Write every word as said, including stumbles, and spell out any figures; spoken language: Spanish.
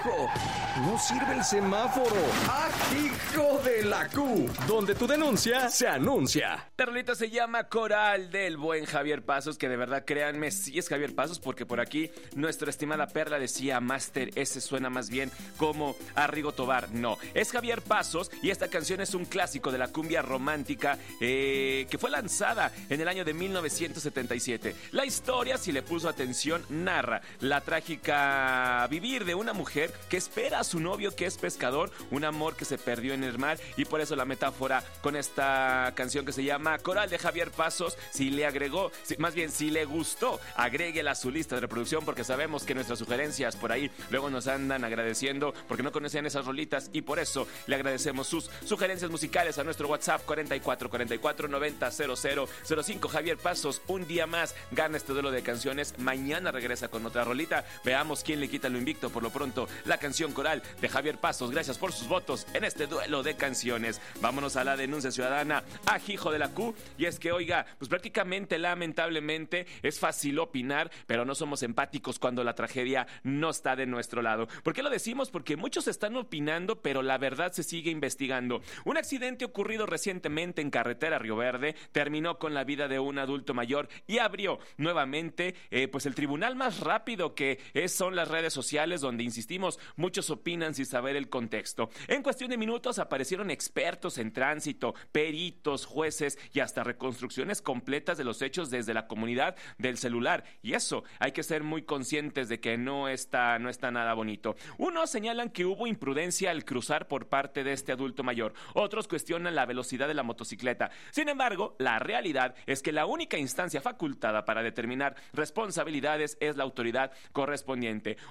¡Hijo! ¡No sirve el semáforo! ¡Ah, hijo de la Q! Donde tu denuncia se anuncia. La rolita se llama Coral del buen Javier Pasos, que de verdad, créanme, sí es Javier Pasos, porque por aquí nuestra estimada Perla decía, Master, ese suena más bien como a Rigo Tobar. No, es Javier Pasos y esta canción es un clásico de la cumbia romántica eh, que fue lanzada en el año de mil novecientos setenta y siete. La historia, si le puso atención, narra la trágica vivir de una mujer que espera a su novio que es pescador, un amor que se perdió en el mar, y por eso la metáfora con esta canción que se llama Coral de Javier Pasos. Si le agregó, si, más bien si le gustó, agréguela a su lista de reproducción, porque sabemos que nuestras sugerencias por ahí luego nos andan agradeciendo porque no conocían esas rolitas, y por eso le agradecemos sus sugerencias musicales a nuestro WhatsApp cuarenta y cuatro cuarenta y cuatro noventa cero cero cero cinco. Javier Pasos, un día más gana este duelo de canciones. Mañana regresa con otra rolita. Veamos quién le quita lo invicto. Por lo pronto, la canción Coral de Javier Pasos. Gracias por sus votos en este duelo de canciones. Vámonos a la denuncia ciudadana a Hijo de la Q. Y es que, oiga, pues prácticamente, lamentablemente, es fácil opinar, pero no somos empáticos cuando la tragedia no está de nuestro lado. ¿Por qué lo decimos? Porque muchos están opinando, pero la verdad se sigue investigando. Un accidente ocurrido recientemente en carretera Río Verde terminó con la vida de un adulto mayor y abrió nuevamente eh, pues el tribunal más rápido, que es, son las redes sociales, donde, insistimos, muchos opinan sin saber el contexto. En cuestión de minutos aparecieron expertos en tránsito, peritos, jueces y hasta reconstrucciones completas de los hechos desde la comunidad del celular, y eso hay que ser muy conscientes de que no está, no está nada bonito. Unos señalan que hubo imprudencia al cruzar por parte de este adulto mayor, otros cuestionan la velocidad de la motocicleta. Sin embargo, la realidad es que la única instancia facultada para determinar responsabilidades es la autoridad correspondiente.